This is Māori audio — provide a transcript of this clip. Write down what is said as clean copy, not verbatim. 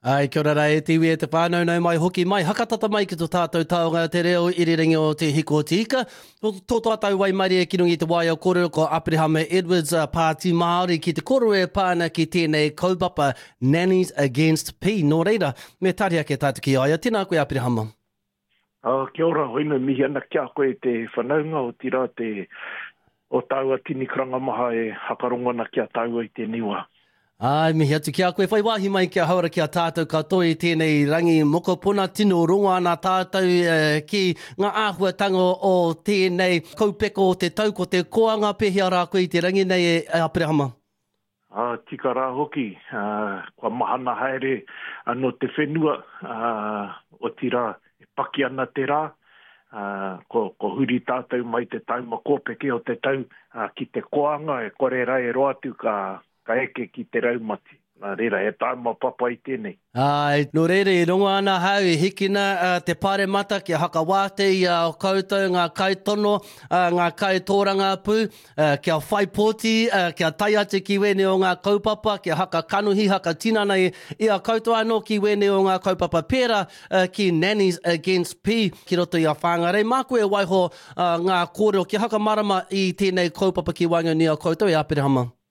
Ai, kia ora e te iwi e te whānau nau mai hoki mai. Hakatata mai ki tō tātou taonga te reo iriringi o te hiko o te ika. Tō tātou waimari e kirungi te waia o kōrero ko Aprihama Edwards Pāti Māori ki te koro e pāna ki tēnei kaupapa Nannies Against P. Nō reira, me taria ke tātou ki aia. Tēnā koe Aprihama. Kia ora, hoina mihi ana kia koe te whanaunga o tira te o taua tini karanga maha e hakarongona kia taua i te niwa. Ai, mihi atu kia koe. Whai wāhi mai kia haura kia tātou katoa i tēnei rangi mokopuna tino ronga ana tātou ki ngā āhuatanga o tēnei kaupeko o te tau ko te koanga pehia rā koe i te rangi nei e Aprihama. Tika rā hoki, kua mahana haere anō te whenua o tira e paki ana te rā. Ko huri tātou mai te tau makopeke o te tau ki te koanga e kore rai e roatu ka eke ki te raumati. Nā reira, e tāma papa i tēnei. Ai, no reira, e rongo ana hau, e hikina te pāre mata ki hakawāte i o koutou ngā kaitono, ngā kaitōranga pū, kia whaipoti, kia tai ate ki wene o ngā kaupapa, kia haka kanuhi, haka tinana i a koutou anō ki wene o ngā kaupapa pēra ki Nannies Against P, ki roto i a whāngarei. Mā koe waiho ngā kōrero ki haka marama i tēnei kaupapa ki wanga ni a koutou e Aprihama.